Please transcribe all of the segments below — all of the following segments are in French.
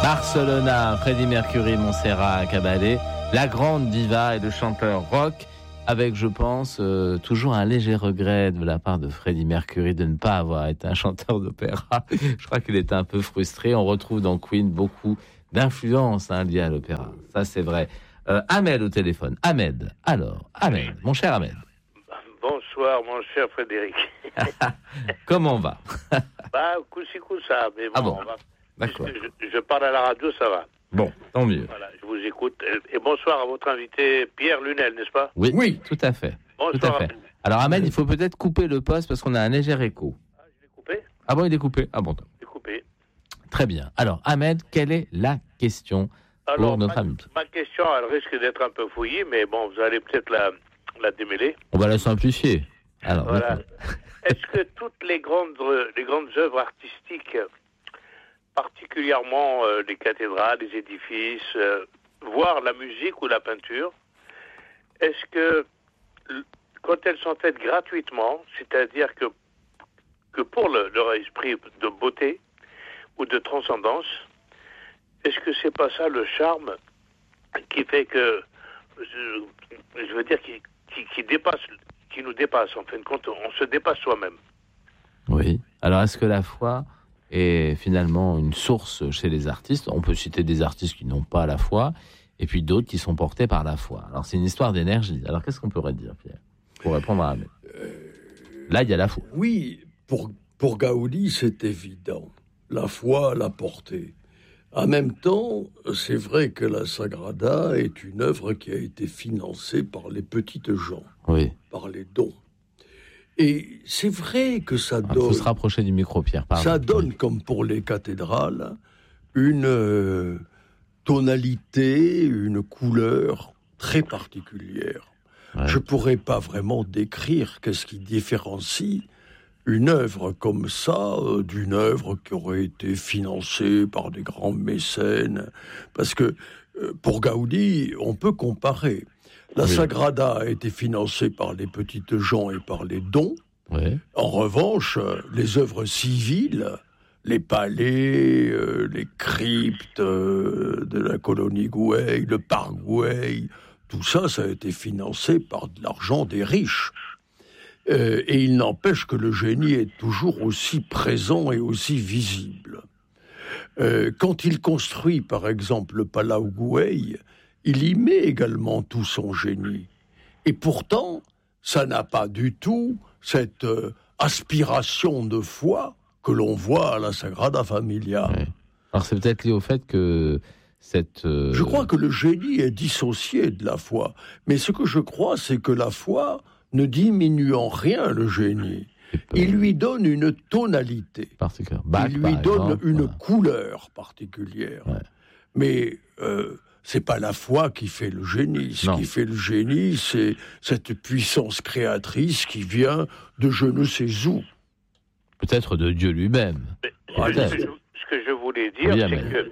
Barcelona, Freddie Mercury, Montserrat Caballé, la grande diva et le chanteur rock, avec, je pense, toujours un léger regret de la part de Freddie Mercury de ne pas avoir été un chanteur d'opéra. Je crois qu'il était un peu frustré. On retrouve dans Queen beaucoup d'influences liées à l'opéra. Ça, c'est vrai. Ahmed au téléphone. Ahmed, mon cher Ahmed. Bonsoir, mon cher Frédéric. Comment on va? Coup-ci, coup-ça, mais bon, on va... D'accord. Je parle à la radio, ça va. Bon, tant mieux. Voilà, je vous écoute. Et bonsoir à votre invité, Pierre Lunel, n'est-ce pas? Oui, tout à fait. Bonsoir. Tout à fait. Alors, Ahmed, il faut peut-être couper le poste parce qu'on a un léger écho. Ah, je l'ai coupé? Ah bon, il est coupé? Ah bon. Il est coupé. Très bien. Alors, Ahmed, quelle est la question pour notre ami? Ma question, elle risque d'être un peu fouillie, mais bon, vous allez peut-être la démêler. On va la simplifier. Alors, voilà. Est-ce que toutes les grandes œuvres artistiques, particulièrement les cathédrales, les édifices, voire la musique ou la peinture, est-ce que quand elles sont faites gratuitement, c'est-à-dire que pour leur esprit de beauté ou de transcendance, est-ce que c'est pas ça le charme qui fait que, je veux dire, qui dépasse, qui nous dépasse, en fin de compte, on se dépasse soi-même? Oui. Alors, est-ce que la foi est finalement une source chez les artistes? On peut citer des artistes qui n'ont pas la foi, et puis d'autres qui sont portés par la foi. Alors, c'est une histoire d'énergie. Alors, qu'est-ce qu'on pourrait dire, Pierre, pour répondre à Ahmed? Là, il y a la foi. Oui, pour Gaudi, c'est évident. La foi, la portée. En même temps, c'est vrai que la Sagrada est une œuvre qui a été financée par les petites gens, par les dons. Et c'est vrai que ça donne... Il faut se rapprocher du micro, Pierre. Pardon. Ça donne, comme pour les cathédrales, une tonalité, une couleur très particulière. Ouais. Je ne pourrais pas vraiment décrire qu'est-ce qui différencie une œuvre comme ça d'une œuvre qui aurait été financée par des grands mécènes. Parce que pour Gaudi, on peut comparer. La Sagrada a été financée par les petites gens et par les dons. Oui. En revanche, les œuvres civiles, les palais, les cryptes de la colonie Güell, le parc Güell, tout ça, ça a été financé par de l'argent des riches. Et il n'empêche que le génie est toujours aussi présent et aussi visible. Quand il construit, par exemple, le Palau Güell, il y met également tout son génie. Et pourtant, ça n'a pas du tout cette aspiration de foi que l'on voit à la Sagrada Familia. Ouais. Alors c'est peut-être lié au fait que Je crois que le génie est dissocié de la foi. Mais ce que je crois, c'est que la foi ne diminue en rien le génie. Il lui donne une tonalité. Il lui donne une couleur particulière. Ouais. Mais c'est pas la foi qui fait le génie. Ce qui fait le génie, c'est cette puissance créatrice qui vient de je ne sais où. Peut-être de Dieu lui-même. Ce que je voulais dire, c'est que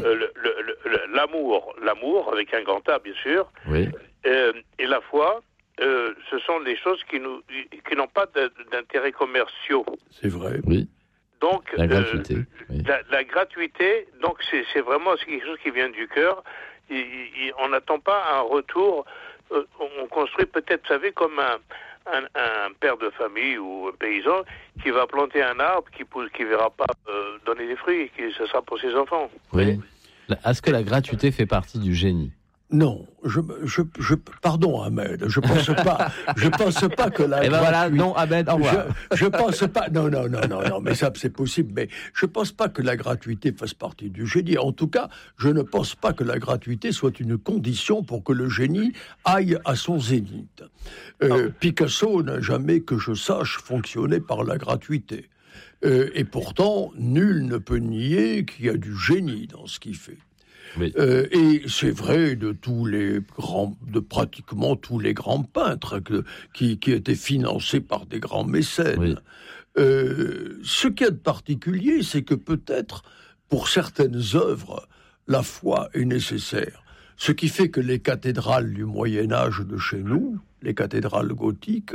l'amour, avec un grand A, bien sûr, et la foi, ce sont des choses qui n'ont pas d'intérêt commerciaux. C'est vrai. Oui. Donc, la gratuité. La gratuité, donc c'est vraiment quelque chose qui vient du cœur. On n'attend pas un retour. On construit peut-être, vous savez, comme un père de famille ou un paysan qui va planter un arbre qui verra pas donner des fruits, ce sera pour ses enfants. Oui. Est-ce que la gratuité fait partie du génie? Non, pardon Ahmed, je pense pas que la. Et ben voilà, non Ahmed, au revoir. Je pense pas, non, mais ça c'est possible, mais je pense pas que la gratuité fasse partie du génie. En tout cas, je ne pense pas que la gratuité soit une condition pour que le génie aille à son zénith. Picasso n'a jamais, que je sache, fonctionné par la gratuité. Et pourtant, nul ne peut nier qu'il y a du génie dans ce qu'il fait. Et c'est vrai de pratiquement tous les grands peintres qui étaient financés par des grands mécènes. Oui. Ce qu'il y a de particulier, c'est que peut-être, pour certaines œuvres, la foi est nécessaire. Ce qui fait que les cathédrales du Moyen-Âge de chez nous, les cathédrales gothiques,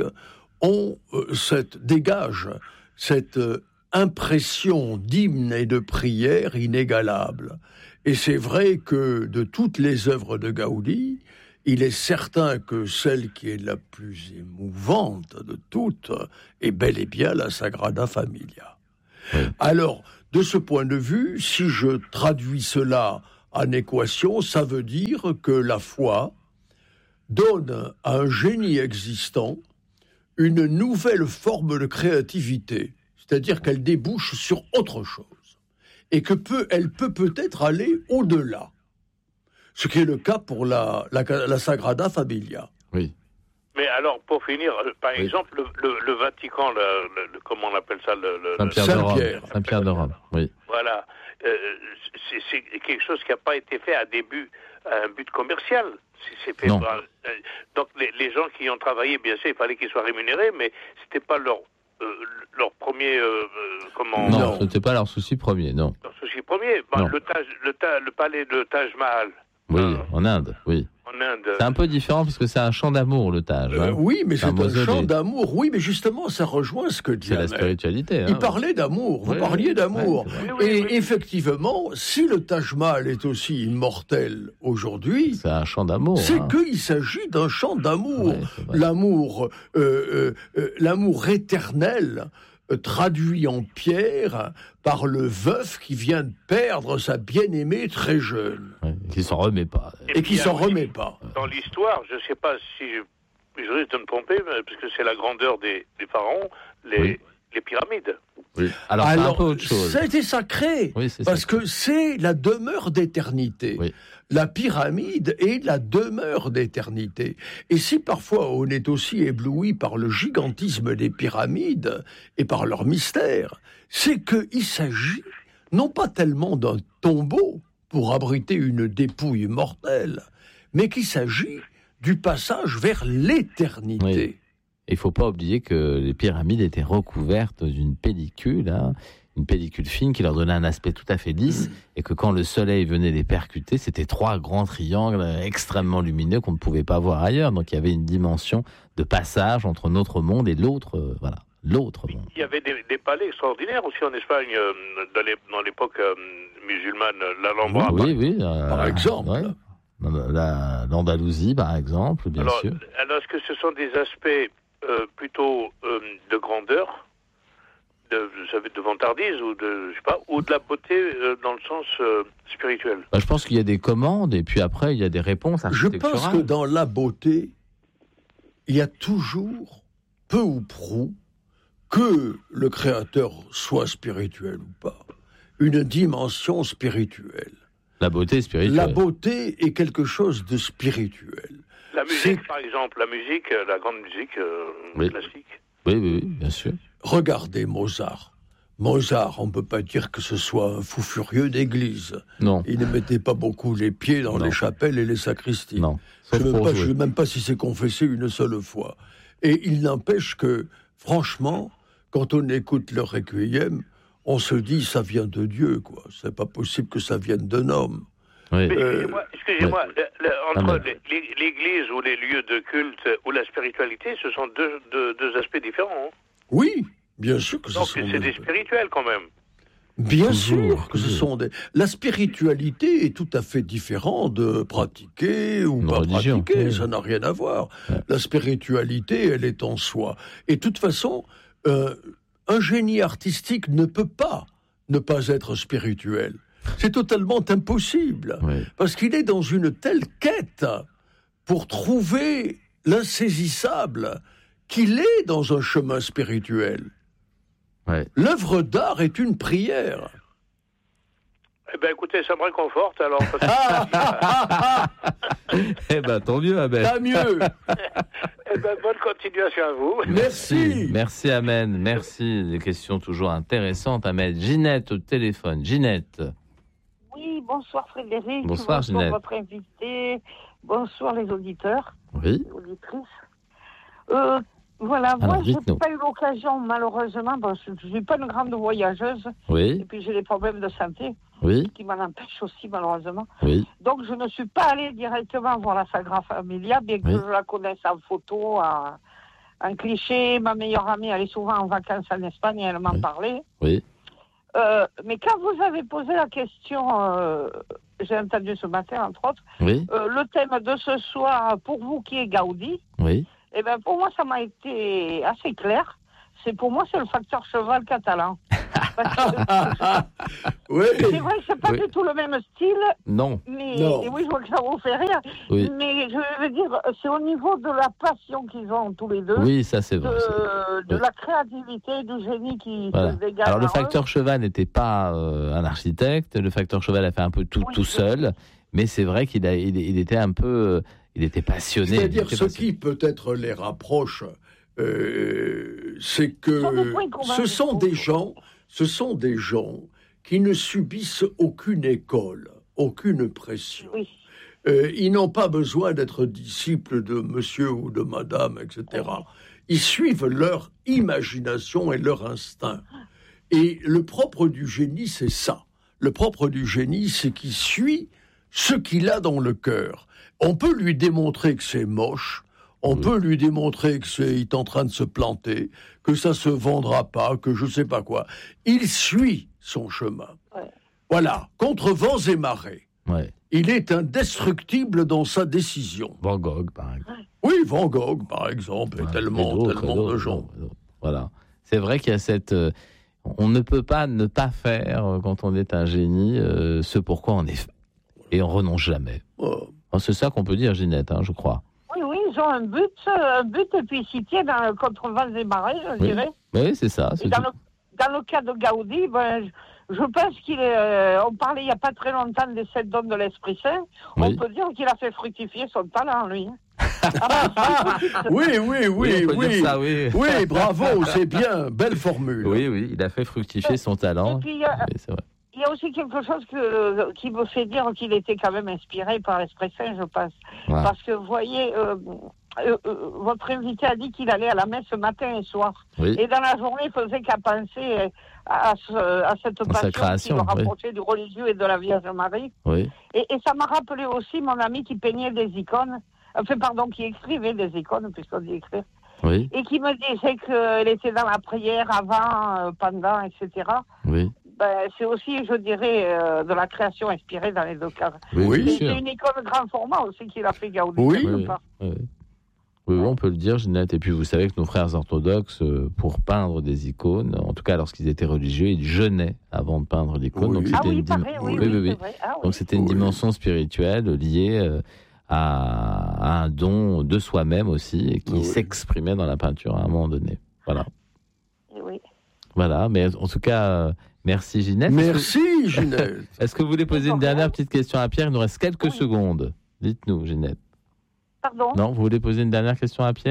dégagent cette impression d'hymne et de prière inégalable. Et c'est vrai que de toutes les œuvres de Gaudi, il est certain que celle qui est la plus émouvante de toutes est bel et bien la Sagrada Familia. Oui. Alors, de ce point de vue, si je traduis cela en équation, ça veut dire que la foi donne à un génie existant une nouvelle forme de créativité, c'est-à-dire qu'elle débouche sur autre chose, et elle peut peut-être aller au-delà, ce qui est le cas pour la Sagrada Familia. Oui. Mais alors, pour finir, par exemple, le Vatican, comment on appelle ça, Saint-Pierre de Rome, oui. Voilà, c'est quelque chose qui n'a pas été fait à un but commercial. C'est fait donc les gens qui ont travaillé, bien sûr, il fallait qu'ils soient rémunérés, mais c'était pas leur premier Non, c'était pas leur souci premier, non. Leur souci premier, le palais de Taj Mahal. Oui, en Inde, oui. En Inde. C'est un peu différent parce que c'est un chant d'amour, le Taj. Oui, mais c'est un chant d'amour. Oui, mais justement, ça rejoint ce que dit C'est la spiritualité. Il parlait d'amour. Vous parliez d'amour. Et effectivement, si le Taj Mahal est aussi immortel aujourd'hui, c'est un chant d'amour. C'est qu'il s'agit d'un chant d'amour. L'amour éternel, traduit en pierre par le veuf qui vient de perdre sa bien-aimée très jeune. Qui s'en remet pas. Et qui s'en remet pas. Dans l'histoire, je ne sais pas si je risque de me tromper, parce que c'est la grandeur des pharaons, les pyramides. Oui. Alors c'est un peu autre chose. Ça a été sacré, parce que c'est la demeure d'éternité. Oui. La pyramide est la demeure d'éternité. Et si parfois on est aussi ébloui par le gigantisme des pyramides et par leur mystère, c'est qu'il s'agit non pas tellement d'un tombeau pour abriter une dépouille mortelle, mais qu'il s'agit du passage vers l'éternité. Oui. Il ne faut pas oublier que les pyramides étaient recouvertes d'une pellicule, une pellicule fine qui leur donnait un aspect tout à fait lisse, et que quand le soleil venait les percuter, c'était 3 grands triangles extrêmement lumineux qu'on ne pouvait pas voir ailleurs. Donc il y avait une dimension de passage entre notre monde et l'autre, l'autre monde. Il y avait des palais extraordinaires aussi en Espagne, dans l'époque musulmane, l'Alhambra. Oui, par exemple. Ouais. L'Andalousie, par exemple, bien sûr. Alors, est-ce que ce sont des aspects plutôt de grandeur, de vantardise ou de la beauté dans le sens spirituel? Je pense qu'il y a des commandes et puis après il y a des réponses architecturales. Je pense que dans la beauté, il y a toujours, peu ou prou, que le créateur soit spirituel ou pas, une dimension spirituelle. La beauté est spirituelle. La beauté est quelque chose de spirituel. La musique, par exemple, la grande musique classique. Oui, bien sûr. Regardez Mozart. Mozart, on ne peut pas dire que ce soit un fou furieux d'église. Non. Il ne mettait pas beaucoup les pieds dans les chapelles et les sacristies. Non. Je ne sais même pas si c'est confessé une seule fois. Et il n'empêche que, franchement, quand on écoute le requiem, on se dit, ça vient de Dieu, quoi. C'est pas possible que ça vienne d'un homme. Oui. Excusez-moi, entre l'église ou les lieux de culte ou la spiritualité, ce sont deux aspects différents. Oui, bien sûr que ce sont Donc c'est des spirituels quand même. Bien sûr que ce sont des... La spiritualité est tout à fait différente de pratiquer ou pas pratiquer, ça n'a rien à voir. La spiritualité, elle est en soi. Et de toute façon... un génie artistique ne peut pas ne pas être spirituel. C'est totalement impossible. Parce qu'il est dans une telle quête pour trouver l'insaisissable qu'il est dans un chemin spirituel. L'œuvre d'art est une prière. Eh bien, écoutez, ça me réconforte, alors. Eh bien, tant mieux, Ahmed. Tant mieux. Eh bien, bonne continuation à vous. Merci. Merci, Ahmed. Merci. Des questions toujours intéressantes, Ahmed. Ginette au téléphone. Ginette. Oui, bonsoir Frédéric. Bonsoir, Ginette. Bonsoir votre invité. Bonsoir les auditeurs. Oui. Les auditrices. Voilà, moi, je n'ai pas eu l'occasion, malheureusement, parce que je ne suis pas une grande voyageuse. Oui. Et puis, j'ai des problèmes de santé. Oui. Qui m'en empêchent aussi, malheureusement. Oui. Donc, je ne suis pas allée directement voir la Sagrada Familia, bien que je la connaisse en photo, en cliché. Ma meilleure amie, elle est souvent en vacances en Espagne et elle m'en parlait. Oui. Mais quand vous avez posé la question, j'ai entendu ce matin, entre autres, le thème de ce soir, pour vous qui est Gaudi, eh ben, pour moi, ça m'a été assez clair. Pour moi, c'est le facteur cheval catalan. Oui. C'est vrai que c'est pas du tout le même style. Non. Mais et oui, je vois que ça vous fait rire. Oui. Mais je veux dire, c'est au niveau de la passion qu'ils ont tous les deux. Oui, ça c'est vrai. De la créativité, du génie qui se dégage. Alors le facteur cheval n'était pas un architecte. Le facteur cheval a fait un peu tout seul. Mais c'est vrai qu'il était un peu, il était passionné. C'est-à-dire qui peut-être les rapproche. C'est que ce sont des gens qui ne subissent aucune école, aucune pression. Oui. Ils n'ont pas besoin d'être disciples de monsieur ou de madame, etc. Ils suivent leur imagination et leur instinct. Et le propre du génie, c'est ça. Le propre du génie, c'est qu'il suit ce qu'il a dans le cœur. On peut lui démontrer que c'est moche. On peut lui démontrer qu'il est en train de se planter, que ça se vendra pas, que je sais pas quoi. Il suit son chemin. Ouais. Voilà, contre vents et marées. Ouais. Il est indestructible dans sa décision. Van Gogh, par exemple. Oui, Van Gogh, par exemple, et tellement de gens. Voilà. C'est vrai qu'il y a cette... on ne peut pas ne pas faire, quand on est un génie, ce pourquoi on est fait. Et on renonce jamais. Oh. C'est ça qu'on peut dire, Ginette, je crois. Oui, ils ont un but et puis ils s'y tiennent contre vents et marées, je dirais. Oui, c'est ça. Dans le cas de Gaudi, je pense on parlait il n'y a pas très longtemps des 7 dons de l'Esprit Saint. Oui. On peut dire qu'il a fait fructifier son talent, lui. Oui. Ça, oui. Oui, bravo, c'est bien, belle formule. Oui, il a fait fructifier son talent. Et puis, c'est vrai. Il y a aussi quelque chose qui me fait dire qu'il était quand même inspiré par l'Esprit Saint, je pense. Ouais. Parce que, vous voyez, votre invité a dit qu'il allait à la messe matin et soir. Oui. Et dans la journée, il faisait qu'à penser à cette passion qui le rapprochait du religieux et de la Vierge Marie. Oui. Et ça m'a rappelé aussi mon ami qui peignait des icônes, qui écrivait des icônes, puisqu'on dit écrire. Oui. Et qui me disait qu'elle était dans la prière avant, pendant, etc. Oui. C'est aussi, je dirais, de la création inspirée dans les deux cas. Oui, c'est une icône grand format aussi qu'il a fait Gaudi. Oui, on peut le dire, Ginette. Et puis, vous savez que nos frères orthodoxes, pour peindre des icônes, en tout cas lorsqu'ils étaient religieux, ils jeûnaient avant de peindre l'icône. Oui. Donc, c'était une dimension spirituelle liée à un don de soi-même aussi, et qui s'exprimait dans la peinture à un moment donné. Voilà. Oui. Voilà, mais en tout cas... Merci Ginette. Merci Ginette. Est-ce que vous voulez poser une dernière petite question à Pierre ? Il nous reste quelques secondes. Dites-nous, Ginette. Pardon ? Non, vous voulez poser une dernière question à Pierre ?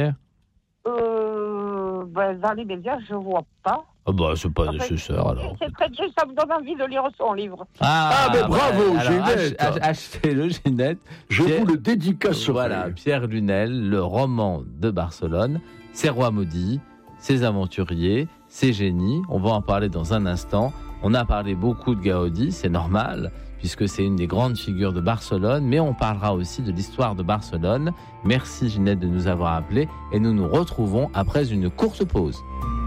Dans les médias, je ne vois pas. C'est pas nécessaire alors. C'est très bien, ça me donne envie de lire son livre. Mais bravo Ginette. Achetez-le Ginette. Je vous le dédicacerai. Voilà, Pierre Lunel, le roman de Barcelone, ses rois maudits, ses aventuriers, ses génies. On va en parler dans un instant. On a parlé beaucoup de Gaudi, c'est normal, puisque c'est une des grandes figures de Barcelone, mais on parlera aussi de l'histoire de Barcelone. Merci Ginette de nous avoir appelés et nous nous retrouvons après une courte pause.